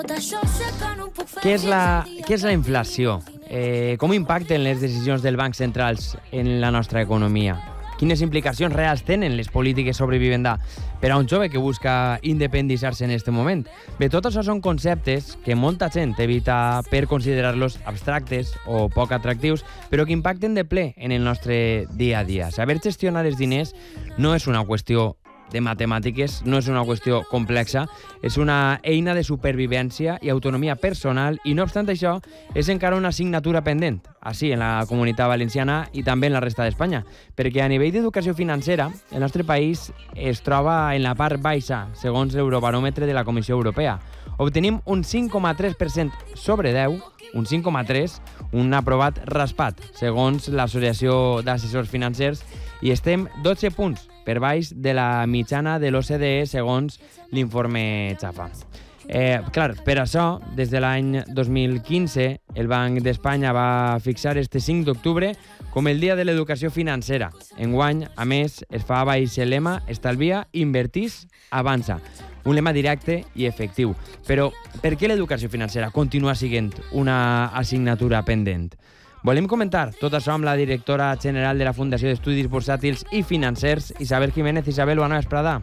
Què és la inflació? Com impacten les decisions dels bancs centrals en la nostra economia? Quines implicacions reals tenen les polítiques sobre vivenda per a un jove que busca independitzar-se en aquest moment? Bé, tot això són conceptes que molta gent evita per considerar-los abstractes o poc atractius, però que impacten de ple en el nostre dia a dia. Saber gestionar els diners no és una qüestió de matemàtiques, no és una qüestió complexa, és una eina de supervivència i autonomia personal i, no obstant això, és encara una assignatura pendent, així en la Comunitat Valenciana i també en la resta d'Espanya, perquè a nivell d'educació financera, el nostre país es troba en la part baixa, segons l'Eurobaròmetre de la Comissió Europea. Obtenim un 5,3% sobre 10, un 5,3, un aprovat raspat, segons l'Associació d'Assessors Financers, i estem 12 punts per baix de la mitjana de l'OCDE, segons l'informe Xafa. Clar, per això, des de l'any 2015, el Banc d'Espanya va fixar este 5 d'octubre com el Dia de l'Educació Financera. Enguany, a més, es fa baix el lema «Estalvia, invertís, avança». Un lema directe i efectiu. Però per què l'educació financera continua sent una assignatura pendent? Volem comentar tot això amb la directora general de la Fundació d'Estudis Bursàtils i Financers, Isabel Jiménez. Isabel, bona vesprada.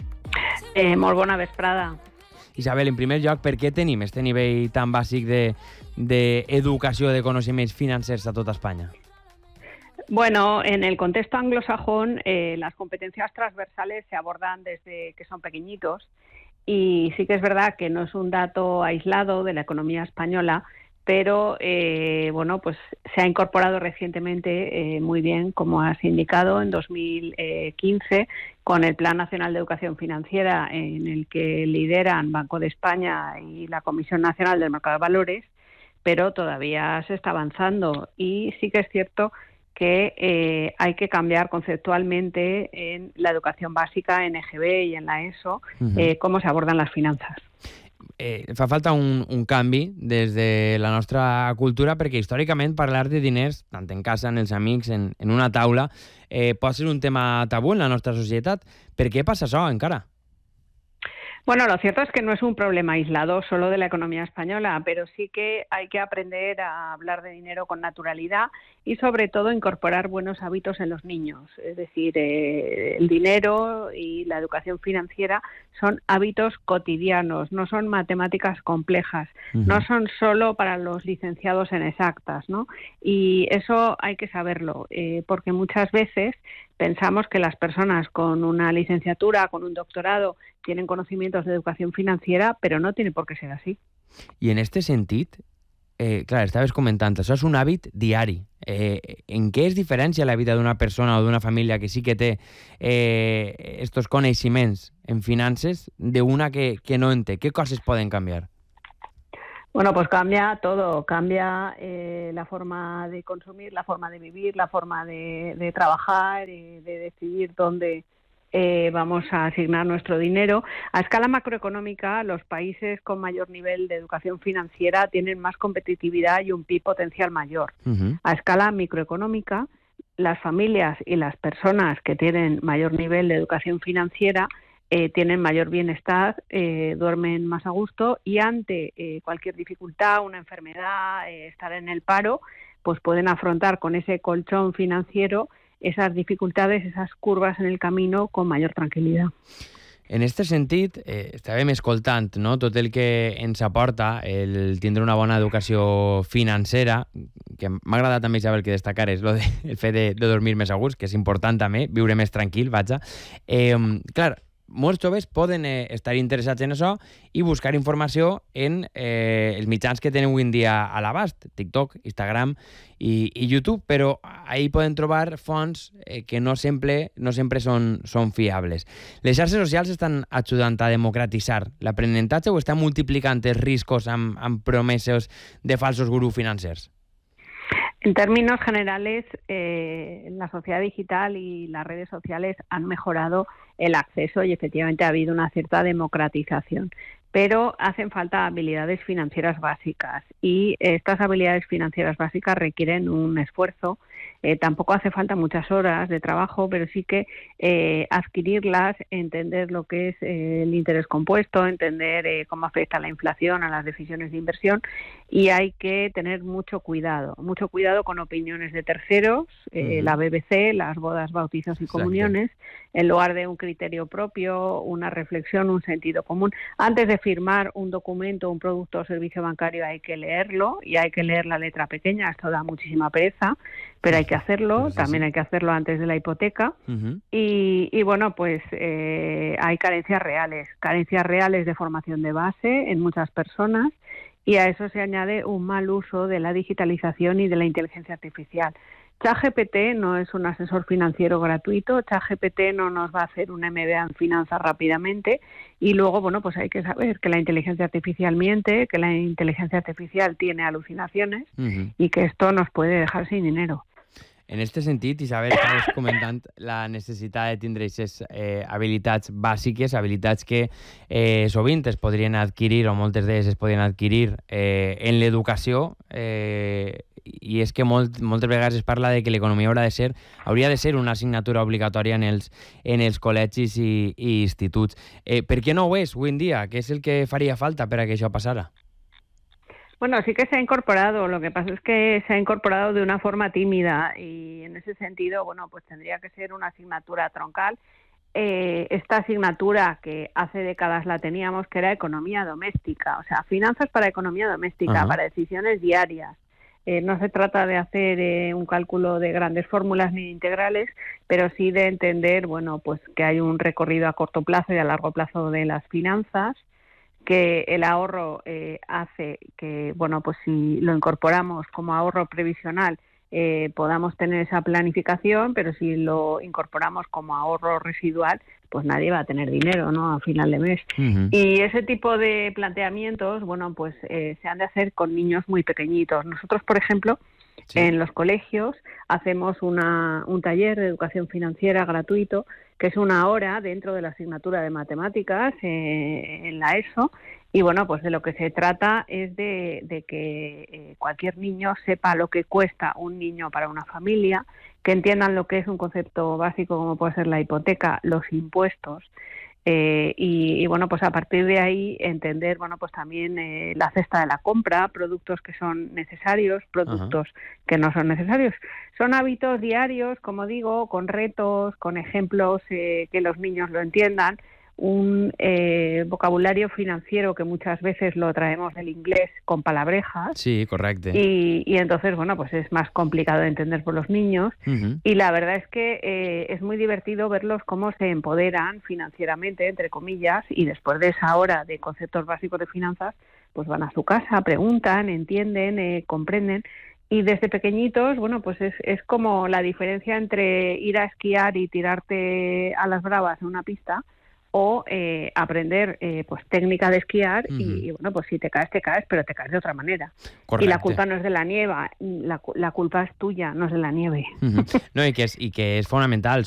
Molt bona vesprada. Isabel, en primer lloc, per què tenim este nivell tan bàsic d'educació de coneixements financers a tota Espanya? Bueno, en el contexto anglosajón, las competencias transversales se abordan desde que son pequeñitos y sí que es verdad que no es un dato aislado de la economía española, pero pues se ha incorporado recientemente muy bien, como has indicado, en 2015 con el Plan Nacional de Educación Financiera, en el que lideran Banco de España y la Comisión Nacional del Mercado de Valores, pero todavía se está avanzando y sí que es cierto que hay que cambiar conceptualmente en la educación básica, en EGB y en la ESO, cómo se abordan las finanzas. Fa falta un canvi des de la nostra cultura, perquè històricament parlar de diners, tant en casa, en els amics, en una taula, pot ser un tema tabú en la nostra societat. Per què passa això encara? Bueno, lo cierto es que no es un problema aislado solo de la economía española, pero sí que hay que aprender a hablar de dinero con naturalidad y sobre todo incorporar buenos hábitos en los niños. Es decir, el dinero y la educación financiera son hábitos cotidianos, no son matemáticas complejas, no son solo para los licenciados en exactas, ¿no? Y eso hay que saberlo, porque muchas veces pensamos que las personas con una licenciatura, con un doctorado, tienen conocimientos de educación financiera, pero no tiene por qué ser así. I en este sentit, clar, estaves comentant, això és un hàbit diari. En què es diferencia la vida d'una persona o d'una família que sí que té estos coneixements en finances d'una que no en té? Què coses poden canviar? Bueno, pues cambia todo, cambia la forma de consumir, la forma de vivir, la forma de trabajar, de decidir dónde vamos a asignar nuestro dinero. A escala macroeconómica, los países con mayor nivel de educación financiera tienen más competitividad y un PIB potencial mayor. A escala microeconómica, las familias y las personas que tienen mayor nivel de educación financiera tienen mayor bienestar, duermen más a gusto y ante cualquier dificultad, una enfermedad, estar en el paro, pues pueden afrontar con ese colchón financiero esas dificultades, esas curvas en el camino con mayor tranquilidad. En aquest sentit, estàvem escoltant, no?, tot el que ens aporta el tindre una bona educació financera, que m'ha agradat també, Isabel, que destacar és el fet de dormir més a gust, que és important també, viure més tranquil, vaja. Clar, molts joves poden estar interessats en això i buscar informació en els mitjans que tenen avui en dia a l'abast, TikTok, Instagram i YouTube, però ahí poden trobar fonts que no sempre són fiables. Les xarxes socials estan ajudant a democratitzar l'aprenentatge o estan multiplicant els riscos amb promeses de falsos gurús financers? En términos generales, la sociedad digital y las redes sociales han mejorado el acceso y efectivamente ha habido una cierta democratización, pero hacen falta habilidades financieras básicas y estas habilidades financieras básicas requieren un esfuerzo Tampoco hace falta muchas horas de trabajo, pero sí que adquirirlas, entender lo que es el interés compuesto, entender cómo afecta la inflación a las decisiones de inversión, y hay que tener mucho cuidado con opiniones de terceros, la BBC, las bodas, bautizos y comuniones, en lugar de un criterio propio, una reflexión, un sentido común. Antes de firmar un documento, un producto o servicio bancario hay que leerlo, y hay que leer la letra pequeña. Esto da muchísima pereza, pero hay que hacerlo. También hay que hacerlo antes de la hipoteca. Y bueno, pues hay carencias reales de formación de base en muchas personas, y a eso se añade un mal uso de la digitalización y de la inteligencia artificial. ChatGPT no es un asesor financiero gratuito. ChatGPT no nos va a hacer un MBA en finanzas rápidamente, y luego, bueno, pues hay que saber que la inteligencia artificial miente, que la inteligencia artificial tiene alucinaciones y que esto nos puede dejar sin dinero. En este sentit, Isabel, estaves comentant la necessitat de tindre aquestes habilitats bàsiques, habilitats que sovint es podrien adquirir, o moltes d'elles es podrien adquirir en l'educació, i és que moltes vegades es parla de que l'economia hauria de ser una assignatura obligatòria en els col·legis i instituts. Per què no ho és avui en dia? Què és el que faria falta per a que això passara? Bueno, sí que se ha incorporado. Lo que pasa es que se ha incorporado de una forma tímida, y en ese sentido, bueno, pues tendría que ser una asignatura troncal. Esta asignatura que hace décadas la teníamos, que era economía doméstica, o sea, finanzas para economía doméstica, para decisiones diarias. No se trata de hacer un cálculo de grandes fórmulas ni de integrales, pero sí de entender, bueno, pues que hay un recorrido a corto plazo y a largo plazo de las finanzas, que el ahorro hace que, bueno, pues si lo incorporamos como ahorro previsional, podamos tener esa planificación, pero si lo incorporamos como ahorro residual, pues nadie va a tener dinero, ¿no?, a final de mes. Y ese tipo de planteamientos, bueno, pues se han de hacer con niños muy pequeñitos. Nosotros, por ejemplo, en los colegios hacemos un taller de educación financiera gratuito, que es una hora dentro de la asignatura de matemáticas en la ESO, y bueno, pues de lo que se trata es de que cualquier niño sepa lo que cuesta un niño para una familia, que entiendan lo que es un concepto básico como puede ser la hipoteca, los impuestos, y bueno, pues a partir de ahí entender, bueno, pues también la cesta de la compra, productos que son necesarios, productos que no son necesarios. Son hábitos diarios, como digo, con retos, con ejemplos que los niños lo entiendan, un vocabulario financiero que muchas veces lo traemos del inglés con palabrejas. Sí, correcte. Y entonces, bueno, pues es más complicado de entender por los niños. Y la verdad es que es muy divertido verlos cómo se empoderan financieramente, entre comillas, y después de esa hora de conceptos básicos de finanzas, pues van a su casa, preguntan, entienden, comprenden. Y desde pequeñitos, bueno, pues es como la diferencia entre ir a esquiar y tirarte a las bravas en una pista, o aprender pues técnica de esquiar, y bueno, pues si te caes, pero te caes de otra manera. Correcte. Y la culpa no es de la nieve, la culpa es tuya, no es de la nieve. No, i que és fonamental.